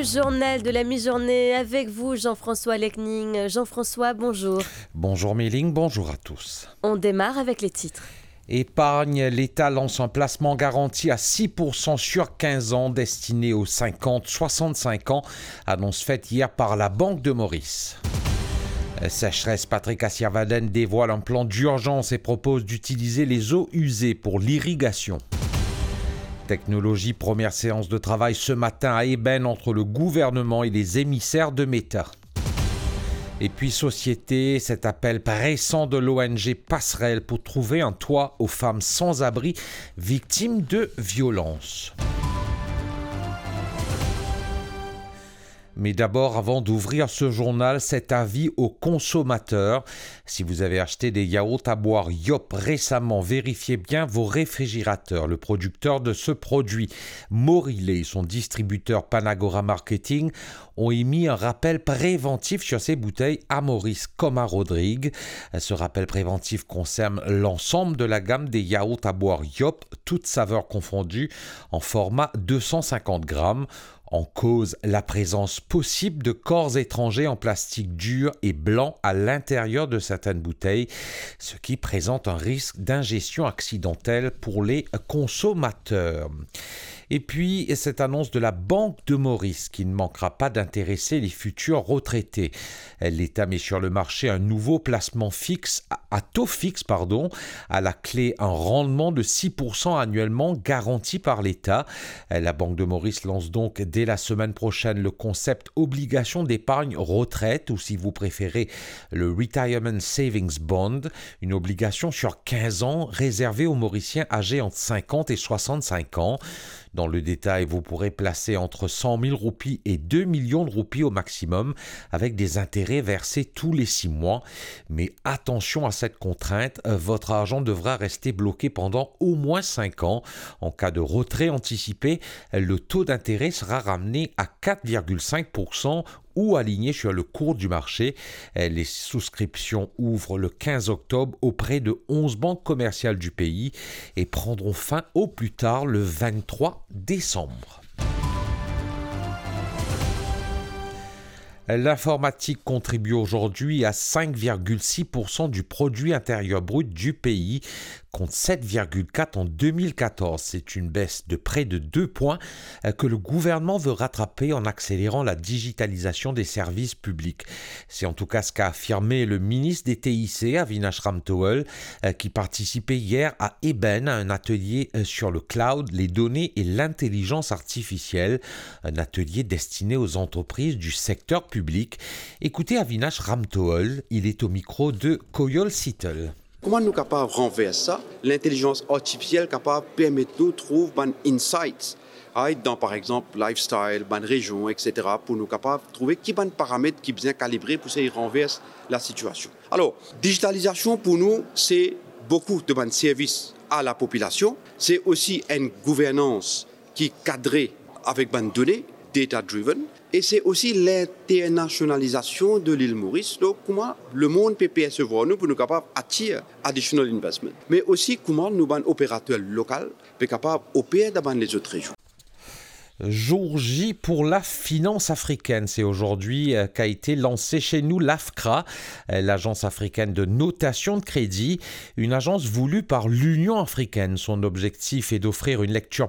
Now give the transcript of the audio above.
journal de la mi-journée avec vous, Jean-François Lecning. Jean-François, bonjour. Bonjour Méling, bonjour à tous. On démarre avec les titres. Épargne, l'État lance un placement garanti à 6% sur 15 ans destiné aux 50-65 ans, annonce faite hier par la Banque de Maurice. Sécheresse, Patrick Assiavaden dévoile un plan d'urgence et propose d'utiliser les eaux usées pour l'irrigation. Technologie, première séance de travail ce matin à Eben entre le gouvernement et les émissaires de Meta. Et puis société, cet appel récent de l'ONG Passerelle pour trouver un toit aux femmes sans abri victimes de violences. Mais d'abord, avant d'ouvrir ce journal, cet avis aux consommateurs. Si vous avez acheté des yaourts à boire Yop récemment, vérifiez bien vos réfrigérateurs. Le producteur de ce produit, Morilé, et son distributeur Panagora Marketing, ont émis un rappel préventif sur ces bouteilles à Maurice comme à Rodrigue. Ce rappel préventif concerne l'ensemble de la gamme des yaourts à boire Yop, toutes saveurs confondues, en format 250 grammes. En cause, la présence possible de corps étrangers en plastique dur et blanc à l'intérieur de certaines bouteilles, ce qui présente un risque d'ingestion accidentelle pour les consommateurs. Et puis, cette annonce de la Banque de Maurice qui ne manquera pas d'intéresser les futurs retraités. L'État met sur le marché un nouveau placement fixe, à taux fixe, à la clé un rendement de 6% annuellement garanti par l'État. La Banque de Maurice lance donc dès la semaine prochaine le concept obligation d'épargne retraite ou si vous préférez le Retirement Savings Bond, une obligation sur 15 ans réservée aux Mauriciens âgés entre 50 et 65 ans. Dans le détail, vous pourrez placer entre 100 000 roupies et 2 millions de roupies au maximum avec des intérêts versés tous les 6 mois. Mais attention à cette contrainte, votre argent devra rester bloqué pendant au moins 5 ans. En cas de retrait anticipé, le taux d'intérêt sera ramené à 4,5% ou aligné sur le cours du marché. Les souscriptions ouvrent le 15 octobre auprès de 11 banques commerciales du pays et prendront fin au plus tard le 23 décembre. L'informatique contribue aujourd'hui à 5,6% du produit intérieur brut du pays, contre 7,4% en 2014. C'est une baisse de près de 2 points que le gouvernement veut rattraper en accélérant la digitalisation des services publics. C'est en tout cas ce qu'a affirmé le ministre des TIC, Avinash Ramtowel, qui participait hier à Eben à un atelier sur le cloud, les données et l'intelligence artificielle, un atelier destiné aux entreprises du secteur public. Écoutez Avinash Ramtowel, il est au micro de Koyol Sittel. Comment nous sommes capables de renverser ça? L'intelligence artificielle capable de permettre de trouver des insights dans, par exemple, lifestyle, des régions, etc., pour nous capables de trouver qui sont paramètres qui sont bien calibrés pour renverser la situation. Alors, digitalisation pour nous, c'est beaucoup de bons services à la population. C'est aussi une gouvernance qui est cadrée avec des données, data-driven. Et c'est aussi l'internationalisation de l'île Maurice. Donc, comment le monde peut percevoir nous pour nous capables d'attirer additional investment. Mais aussi, comment nous, opérateurs locaux, sont capables d'opérer dans les autres régions. Jour J pour la finance africaine. C'est aujourd'hui qu'a été lancée chez nous l'AFCRA, l'agence africaine de notation de crédit, une agence voulue par l'Union africaine. Son objectif est d'offrir une lecture